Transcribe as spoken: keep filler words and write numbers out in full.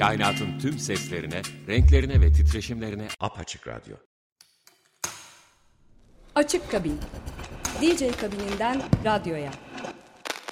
Kainatın tüm seslerine, renklerine ve titreşimlerine apaçık radyo. Açık Kabin. D J kabininden radyoya.